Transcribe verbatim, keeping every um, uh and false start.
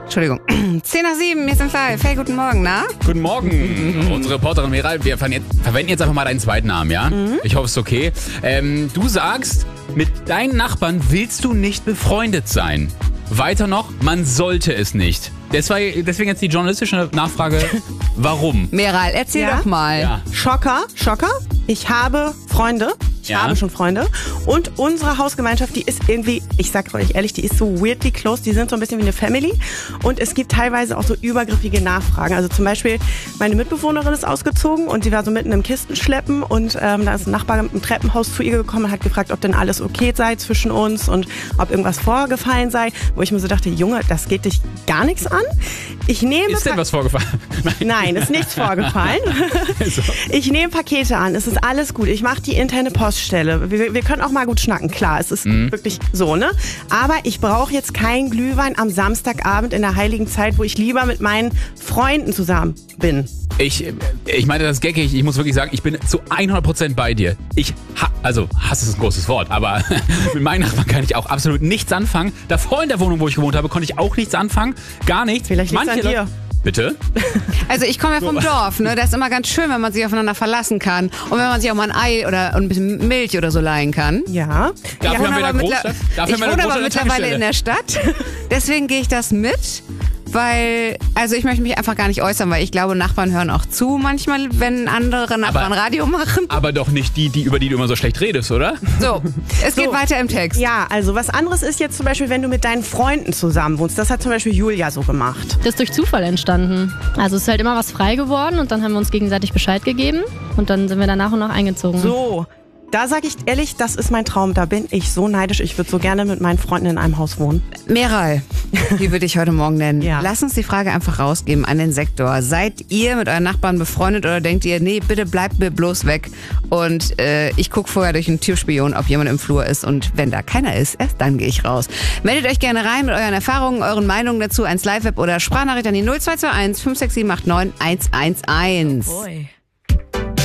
Entschuldigung. zehn nach sieben, wir sind live. Hey, guten Morgen, na? Guten Morgen, unsere Reporterin Meral. Wir verwenden jetzt einfach mal deinen zweiten Namen, ja? Mhm. Ich hoffe, es ist okay. Ähm, du sagst, mit deinen Nachbarn willst du nicht befreundet sein. Weiter noch, man sollte es nicht. Deswegen, deswegen jetzt die journalistische Nachfrage, warum? Meral, erzähl Ja? doch mal. Ja. Schocker, Schocker. Ich habe Freunde. Ich Ja. habe schon Freunde. Und unsere Hausgemeinschaft, die ist irgendwie, ich sag euch ehrlich, die ist so weirdly close. Die sind so ein bisschen wie eine Family. Und es gibt teilweise auch so übergriffige Nachfragen. Also zum Beispiel, meine Mitbewohnerin ist ausgezogen und sie war so mitten im Kistenschleppen. Und ähm, da ist ein Nachbar im Treppenhaus zu ihr gekommen und hat gefragt, ob denn alles okay sei zwischen uns und ob irgendwas vorgefallen sei. Wo ich mir so dachte, Junge, das geht dich gar nichts an. Ich nehme Ist denn was vorgefallen? Nein, Nein, ist nichts vorgefallen. So. Ich nehme Pakete an, es ist alles gut. Ich mache die interne Poststelle. Wir, wir können auch mal gut schnacken, klar, es ist Mhm. wirklich so, ne? Aber ich brauche jetzt keinen Glühwein am Samstagabend in der heiligen Zeit, wo ich lieber mit meinen Freunden zusammen bin. Ich, ich meine das geckig, ich muss wirklich sagen, ich bin zu hundert Prozent bei dir. Ich, ha, also Hass ist ein großes Wort, aber mit meinen Nachbarn kann ich auch absolut nichts anfangen. Davor in der Wohnung, wo ich gewohnt habe, konnte ich auch nichts anfangen. Gar nichts. Vielleicht liegt's an Leute- dir. Bitte? Also ich komme ja vom Dorf, ne? Das ist immer ganz schön, wenn man sich aufeinander verlassen kann. Und wenn man sich auch mal ein Ei oder ein bisschen Milch oder so leihen kann. Ja. Dafür Ich haben wohne wir aber in der mittler- Großstadt. Dafür ich haben wir in wohne der aber Großstadt mittlerweile in Tankstelle. der Stadt. Deswegen gehe ich das mit. Weil, also ich möchte mich einfach gar nicht äußern, weil ich glaube, Nachbarn hören auch zu manchmal, wenn andere Nachbarn Aber- Radio machen. Aber doch nicht die, die, über die du immer so schlecht redest, oder? So, es geht So. weiter im Text. Ja, also was anderes ist jetzt zum Beispiel, wenn du mit deinen Freunden zusammen wohnst. Das hat zum Beispiel Julia so gemacht. Das ist durch Zufall entstanden. Also es ist halt immer was frei geworden und dann haben wir uns gegenseitig Bescheid gegeben und dann sind wir dann nach und nach eingezogen. So, da sage ich ehrlich, das ist mein Traum. Da bin ich so neidisch. Ich würde so gerne mit meinen Freunden in einem Haus wohnen. Meral, wie würde ich heute Morgen nennen? Ja. Lass uns die Frage einfach rausgeben an den Sektor. Seid ihr mit euren Nachbarn befreundet oder denkt ihr, nee, bitte bleibt mir bloß weg und äh, ich gucke vorher durch einen Türspion, ob jemand im Flur ist und wenn da keiner ist, erst dann gehe ich raus. Meldet euch gerne rein mit euren Erfahrungen, euren Meinungen dazu ans Live-Web oder Sprachnachricht an die null zwei zwei eins fünf sechs sieben acht neun eins eins eins. Boy.